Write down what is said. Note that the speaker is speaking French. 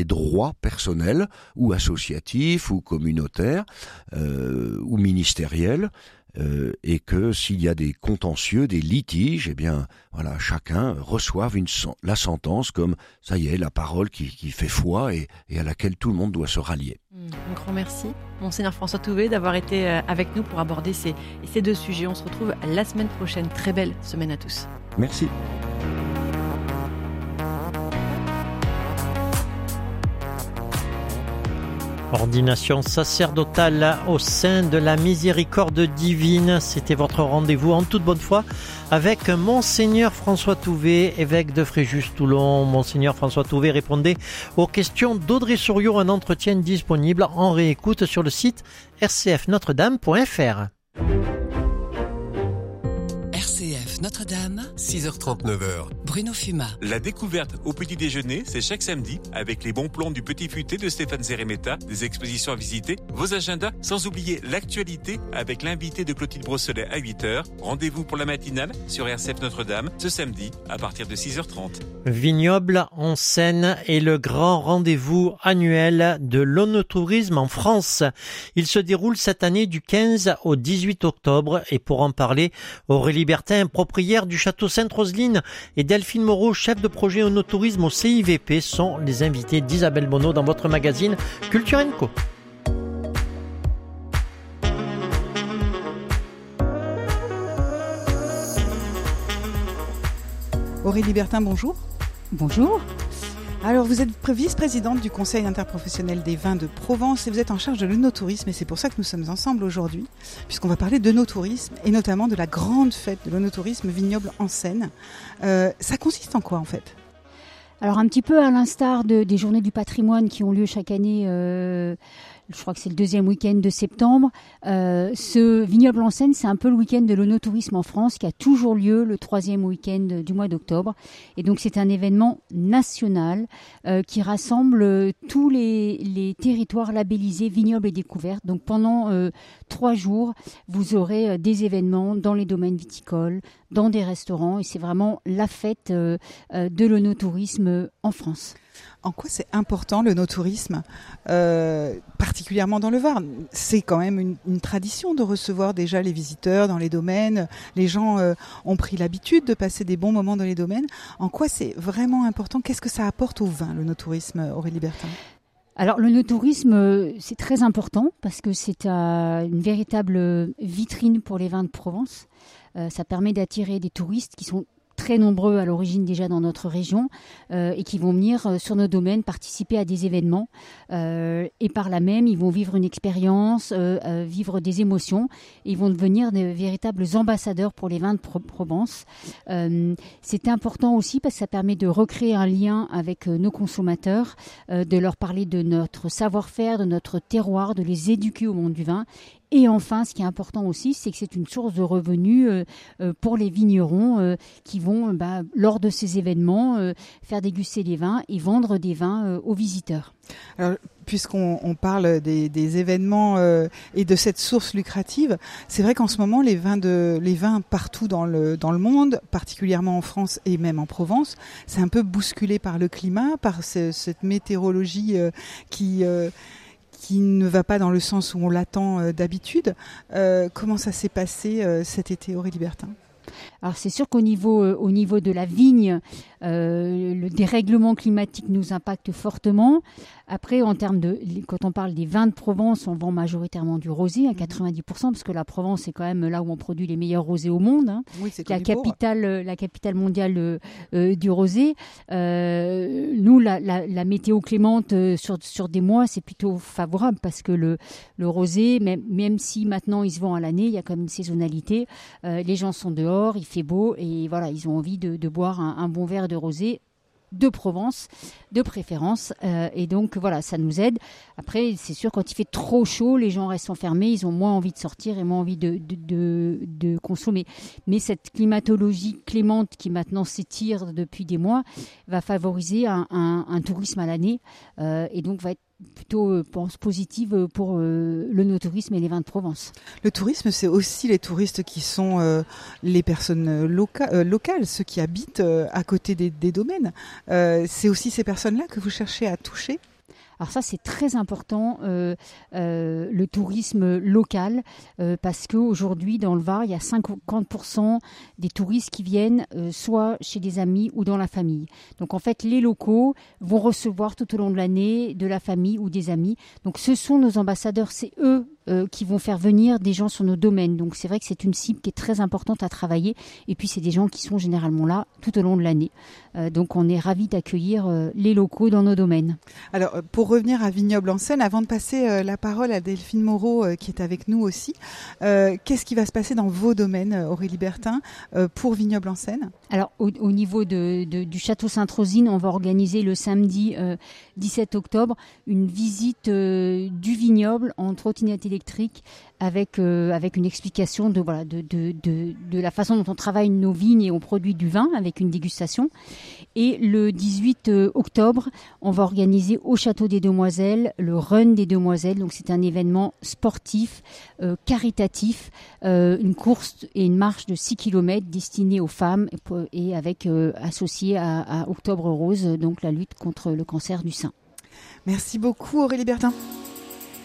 droits personnels ou associatifs ou communautaires ou ministériels. Et que s'il y a des contentieux, des litiges, eh bien, voilà, chacun reçoive la sentence comme, ça y est, la parole qui fait foi et à laquelle tout le monde doit se rallier. Un grand merci, Monseigneur François Touvet, d'avoir été avec nous pour aborder ces deux sujets. On se retrouve la semaine prochaine. Très belle semaine à tous. Merci. Ordination sacerdotale au sein de la miséricorde divine. C'était votre rendez-vous en toute bonne foi avec Monseigneur François Touvet, évêque de Fréjus-Toulon. Monseigneur François Touvet répondait aux questions d'Audrey Souriau, un entretien disponible en réécoute sur le site rcfnotredame.fr. RCF Notre-Dame, 6h39. Bruno Fuma. La découverte au petit déjeuner, c'est chaque samedi avec les bons plans du Petit Futé de Stéphane Zeremeta, des expositions à visiter, vos agendas, sans oublier l'actualité avec l'invité de Clotilde Brosselet à 8h. Rendez-vous pour la matinale sur RCF Notre-Dame ce samedi à partir de 6h30. Vignoble en Seine est le grand rendez-vous annuel de l'onotourisme en France. Il se déroule cette année du 15 au 18 octobre et pour en parler, Aurélie Bertin, propriétaire du château Sainte-Roseline, et Delphine Moreau, chef de projet onotourisme au CIVP, sont les invités d'Isabelle Bonneau dans votre magazine Culture & Co. Aurélie Bertin, bonjour. Bonjour. Alors, vous êtes vice-présidente du Conseil interprofessionnel des vins de Provence et vous êtes en charge de l'onotourisme et c'est pour ça que nous sommes ensemble aujourd'hui, puisqu'on va parler d'onotourisme et notamment de la grande fête de l'onotourisme Vignoble en Seine. Ça consiste en quoi en fait ? Alors un petit peu à l'instar des journées du patrimoine qui ont lieu chaque année, je crois que c'est le deuxième week-end de septembre. Ce Vignoble en Seine, c'est un peu le week-end de l'onotourisme en France qui a toujours lieu le troisième week-end du mois d'octobre. Et donc c'est un événement national qui rassemble tous les territoires labellisés Vignoble et Découverte. Donc pendant 3 jours, vous aurez des événements dans les domaines viticoles, dans des restaurants et c'est vraiment la fête de l'onotourisme en France. En quoi c'est important l'onotourisme, particulièrement dans le Var ? C'est quand même une tradition de recevoir déjà les visiteurs dans les domaines. Les gens ont pris l'habitude de passer des bons moments dans les domaines. En quoi c'est vraiment important ? Qu'est-ce que ça apporte au vin, l'onotourisme, Aurélie Bertin ? Alors l'onotourisme, c'est très important parce que c'est une véritable vitrine pour les vins de Provence. Ça permet d'attirer des touristes qui sont très nombreux à l'origine déjà dans notre région et qui vont venir sur nos domaines participer à des événements et par là même ils vont vivre une expérience, vivre des émotions et ils vont devenir de véritables ambassadeurs pour les vins de Provence. C'est important aussi parce que ça permet de recréer un lien avec nos consommateurs, de leur parler de notre savoir-faire, de notre terroir, de les éduquer au monde du vin. Et enfin, ce qui est important aussi, c'est que c'est une source de revenus pour les vignerons qui vont, lors de ces événements, faire déguster les vins et vendre des vins aux visiteurs. Alors, puisqu'on parle des événements et de cette source lucrative, c'est vrai qu'en ce moment, les vins partout dans le monde, particulièrement en France et même en Provence, c'est un peu bousculé par le climat, par cette météorologie qui ne va pas dans le sens où on l'attend d'habitude. Comment ça s'est passé cet été, Aurélie Bertin ? Alors c'est sûr qu'au niveau de la vigne, le dérèglement climatique nous impacte fortement. Après, quand on parle des vins de Provence, on vend majoritairement du rosé à 90%, parce que la Provence c'est quand même là où on produit les meilleurs rosés au monde. Hein. Oui, c'est la capitale mondiale du rosé. Nous, la météo clémente sur des mois, c'est plutôt favorable parce que le rosé, même si maintenant il se vend à l'année, il y a quand même une saisonnalité. Les gens sont dehors, il fait beau et voilà, ils ont envie de boire un bon verre de rosé de Provence, de préférence. Et donc, voilà, ça nous aide. Après, c'est sûr, quand il fait trop chaud, les gens restent enfermés, ils ont moins envie de sortir et moins envie de consommer. Mais cette climatologie clémente qui maintenant s'étire depuis des mois va favoriser un tourisme à l'année et donc va être plutôt positive pour l'onotourisme et les vins de Provence. Le tourisme, c'est aussi les touristes qui sont les personnes locales, ceux qui habitent à côté des domaines. C'est aussi ces personnes-là que vous cherchez à toucher ? Alors ça, c'est très important, le tourisme local, parce qu'aujourd'hui, dans le Var, il y a 50% des touristes qui viennent soit chez des amis ou dans la famille. Donc en fait, les locaux vont recevoir tout au long de l'année de la famille ou des amis. Donc ce sont nos ambassadeurs, c'est eux qui vont faire venir des gens sur nos domaines. Donc c'est vrai que c'est une cible qui est très importante à travailler. Et puis c'est des gens qui sont généralement là tout au long de l'année. Donc on est ravis d'accueillir les locaux dans nos domaines. Alors pour revenir à Vignoble-en-Seine, avant de passer la parole à Delphine Moreau qui est avec nous aussi, qu'est-ce qui va se passer dans vos domaines, Aurélie Bertin, pour Vignoble-en-Seine ? Alors au niveau du Château Sainte-Rosine, on va organiser le samedi 17 octobre une visite du vignoble en trottinette électrique avec une explication de la façon dont on travaille nos vignes et on produit du vin avec une dégustation. Et le 18 octobre, on va organiser au Château des Demoiselles le Run des Demoiselles. Donc c'est un événement sportif, caritatif, une course et une marche de 6 km destinée aux femmes et avec associé à Octobre Rose, donc la lutte contre le cancer du sein. Merci beaucoup Aurélie Bertin.